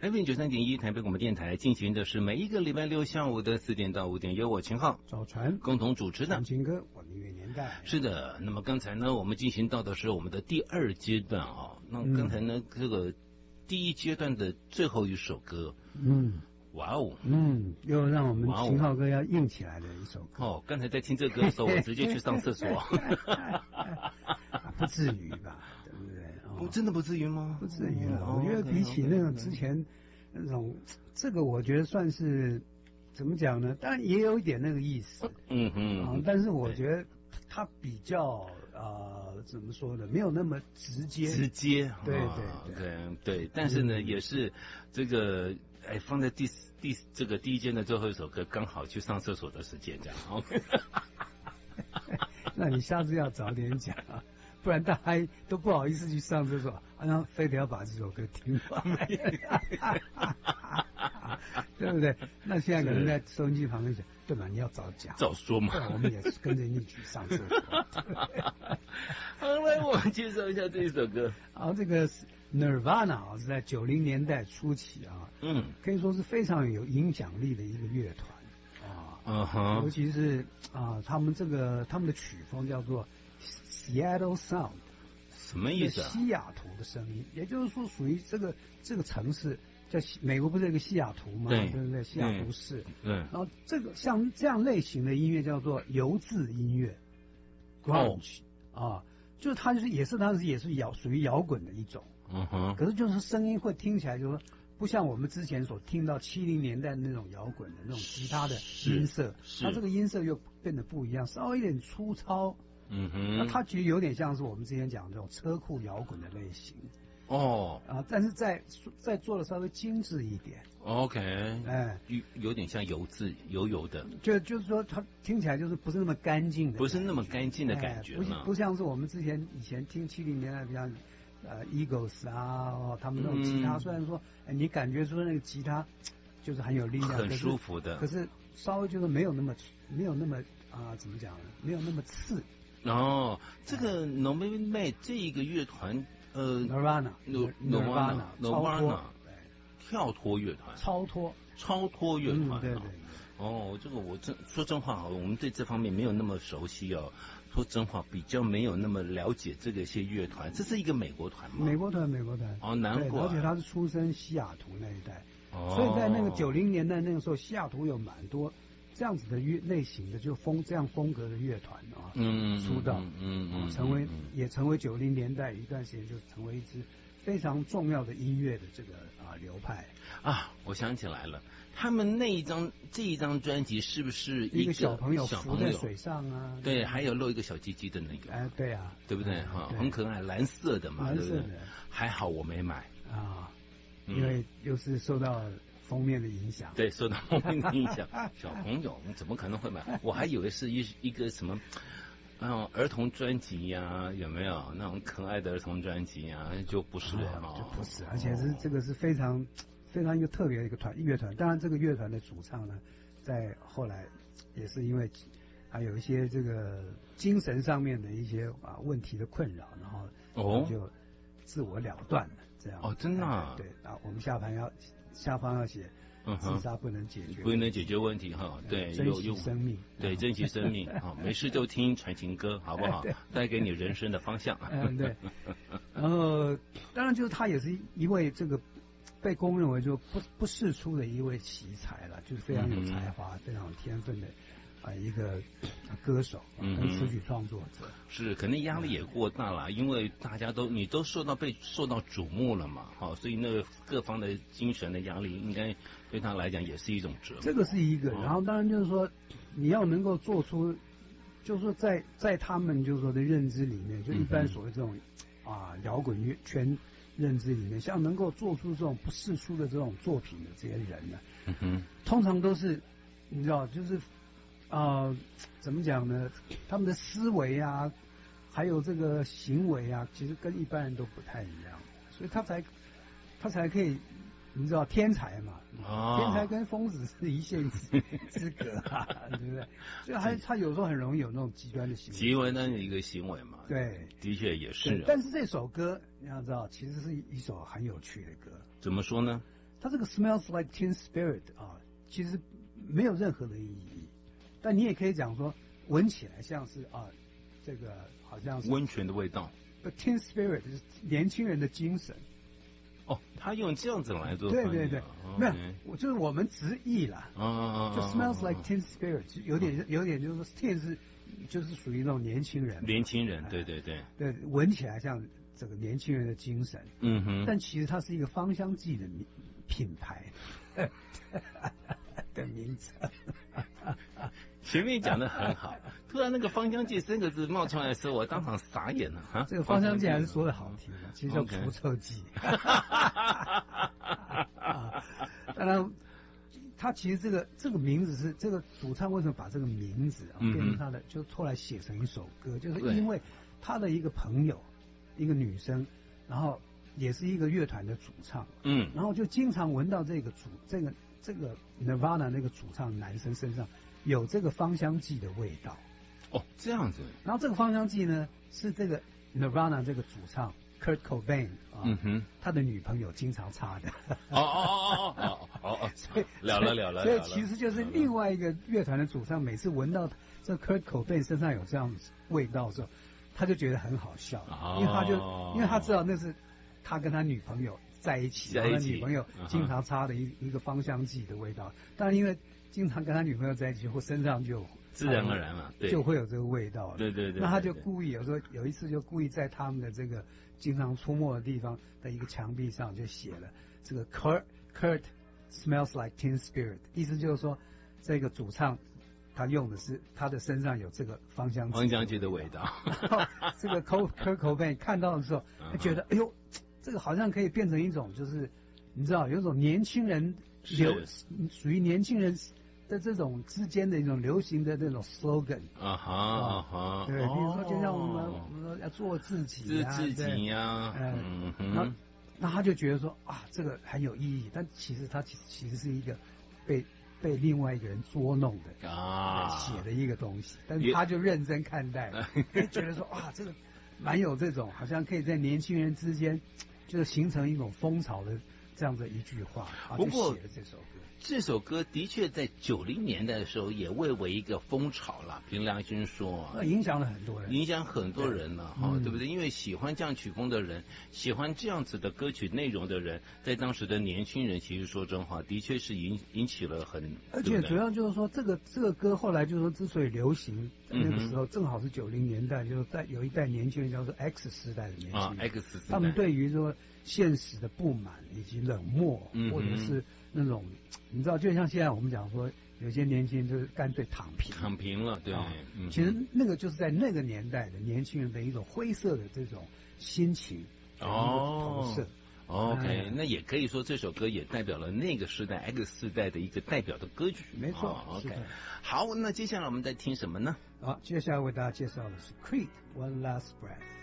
FM93.1台北广播电台进行的是每一个礼拜六下午的4点到5点，由我秦昊、 赵传共同主持的陈情歌，我的音乐年代。 是的，那么刚才呢，我们进行到的是我们的第二阶段啊。那刚才呢，这个第一阶段的最后一首歌，哇哦， 又让我们秦昊哥要硬起来的一首歌。 哦，刚才在听这歌的时候，我直接去上厕所。 不至于吧，对不对？ 不，真的不至于吗？ 不至于了。我觉得比起那种之前那种，这个我觉得算是怎么讲呢？当然也有一点那个意思，但是我觉得它比较怎么说呢？没有那么直接。对， 但是呢，也是这个放在第一间的最后一首歌，刚好去上厕所的时间这样。 那你下次要早点讲啊。不然大家都不好意思去上厕所，然后非得要把这首歌听完，对不对？那现在可能在收音机旁边讲，对吧？你要早讲， 早说嘛， 我们也是跟着一起去上厕所。 好，来我们介绍一下这一首歌。 好，这个 Nirvana 是在90年代初期啊，可以说是非常有影响力的一个乐团尤其是他们的曲风叫做Seattle Sound， 什么意思啊？ 西雅图的声音，也就是说属于这个城市叫美国不是有个西雅图吗？对不对？西雅图市。然后这个像这样类型的音乐叫做油渍音乐 ，grunge 就是它也是属于摇滚的一种。可是就是声音会听起来就是说不像我们之前所听到70年代的那种摇滚的那种吉他的音色，它这个音色又变得不一样，稍微有点粗糙。那它其实有点像是我们之前讲的这种车库摇滚的类型但是再做的稍微精致一点。 OK， 有点像油的， 就是说它听起来就是不是那么干净的， 不是那么干净的感觉不像是我们以前听70年代比较Eagles 他们那种吉他，虽然说你感觉出那个吉他就是很有力量， 很舒服的， 可是稍微就是没有那么怎么讲呢？没有那么刺。 这个 Nirvana 这一个乐团 Nirvana 跳脱乐团， 超脱乐团，对。 这个我说真话我们对这方面没有那么熟悉哦。说真话，比较没有那么了解这个些乐团。这是一个美国团吗？ 美国团。 难怪。 而且他是出身西雅图那一带，所以在那个90年代那个时候，西雅图有蛮多这样子的类型的，就这样风格的乐团出道，也成为90年代一段时间就成为一支非常重要的音乐的这个流派我想起来了，他们这一张专辑是不是一个小朋友浮在水上啊？ 对，还有露一个小鸡鸡的那个。 对啊， 对不对？很可爱，蓝色的嘛， 蓝色的。 还好我没买因为又是受到封面的影响。 对，受到封面的影响。小朋友你怎么可能会买？我还以为是一个什么儿童专辑呀，有没有那种可爱的儿童专辑呀？就不是就不是，而且这个是非常非常一个特别的一个乐团。当然，这个乐团的主唱呢，在后来也是因为还有一些这个精神上面的一些问题的困扰，然后就自我了断了。这样真的对我们下方要写。自杀不能解决问题对， 珍惜生命， 对，珍惜生命没事就听传情歌，好不好？带给你人生的方向。 对。然后，当然就是他也是一位这个被公认为就不世出的一位奇才了，就是非常有才华、非常有天分的一个歌手跟词曲创作者。 是，可能压力也过大了，因为大家你都受到瞩目了嘛，所以那个各方的精神的压力应该对他来讲也是一种折磨。 这个是一个，然后当然就是说你要能够做出，就是说在他们就是说的认知里面，就一般所谓这种摇滚乐圈认知里面，像能够做出这种不世出的这种作品的这些人呢，通常都是你知道就是怎么讲呢？他们的思维还有这个行为其实跟一般人都不太一样，所以他才可以，你知道天才嘛？天才跟疯子是一线之隔对不对？所以他有时候很容易有那种极端的行为， 极端的一个行为嘛。 对， 的确也是。 但是这首歌你要知道，其实是一首很有趣的歌。 怎么说呢？ 它这个 smells like Teen Spirit 啊，其实没有任何的意义，但你也可以讲说闻起来像是啊，这个好像是温泉的味道。 Teen Spirit 就是年轻人的精神。 哦，他用这样子来做对对对，没有，就是我们直译啦。就 smells like Teen Spirit， 有点就是说 Teen 就是属于那种年轻人。 年轻人，对对对。 对，闻起来像这个年轻人的精神。嗯哼。但其实它是一个芳香剂的品牌的名字。 前面讲的很好，突然那个芳香剂3个字冒出来的时候，我当场傻眼了哈。 这个芳香剂还是说的好听的，其实叫除臭剂。当然，他其实这个名字是这个主唱为什么把这个名字变成他的，就后来写成一首歌，就是因为他的一个朋友，一个女生，然后也是一个乐团的主唱，然后就经常闻到这个Nirvana 那个主唱男生身上有这个芳香剂的味道。 哦，这样子。然后这个芳香剂呢，是这个 Nirvana 这个主唱 Kurt Cobain 他的女朋友经常擦的。所以了。所以其实就是另外一个乐团的主唱，每次闻到这 Kurt Cobain 身上有这样味道的时候，他就觉得很好笑，因为他知道那是他跟他女朋友在一起，然后他女朋友经常擦的一个芳香剂的味道。当然，因为经常跟他女朋友在一起，或身上就自然而然嘛，对， 就会有这个味道。 对。 那他就故意有一次就故意在他们的这个经常出没的地方的一个墙壁上就写了这个 Kurt smells like Teen Spirit， 意思就是说这个主唱他用的是他的身上有这个芳香剂的味道。 这个 Kurt Cobain 看到的时候，他觉得哎呦，这个好像可以变成一种就是你知道有一种年轻人属于年轻人的这种之间的一种流行的那种 slogan。对，比如说就像我们要做自己呀， 那他就觉得说啊，这个很有意义，但其实他其实是一个被另外一个人捉弄的写的一个东西，但是他就认真看待，觉得说哇，这个蛮有这种好像可以在年轻人之间就是形成一种风潮的这样的一句话， 不过写了这首歌。 这首歌的确在90年代的时候也蔚为一个风潮了，凭良心说， 影响了很多人， 影响很多人了对不对？因为喜欢这样曲风的人，喜欢这样子的歌曲内容的人，在当时的年轻人，其实说真话，的确是引起了而且主要就是说这个歌后来就是说之所以流行，那个时候正好是90年代，就是有一代年轻人叫做 X 时代的年轻人 ，X 时代， 他们对于说现实的不满以及冷漠，或者是那种你知道，就像现在我们讲说，有些年轻人就是干脆躺平了， 对。 其实那个就是在那个年代的年轻人的一种灰色的这种心情投射。 OK， 那也可以说这首歌也代表了那个时代 X 世代的一个代表的歌曲。 没错。 OK， 好，那接下来我们在听什么呢？ 好，接下来为大家介绍的是 Creed One Last Breath。